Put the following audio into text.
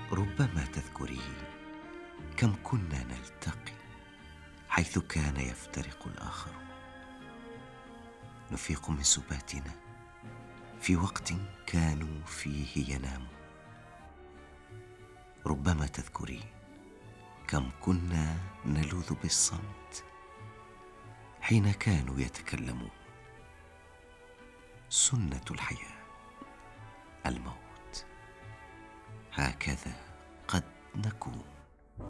ربما تذكرين كم كنا نلتقي حيث كان يفترق الآخر. نفيق من سباتنا في وقت كانوا فيه ينامون. ربما تذكرين كم كنا نلوذ بالصمت حين كانوا يتكلمون. سنة الحياة الموت، هكذا قد نكون.